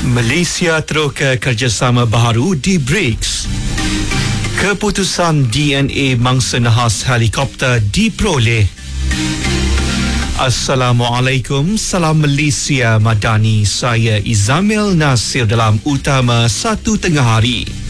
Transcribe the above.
Malaysia terus ke kerjasama baharu di BRICS. Keputusan DNA mangsa nahas helikopter diperoleh. Assalamualaikum, salam Malaysia Madani. Saya Izamil Nasir dalam Utama 1 Tengah Hari.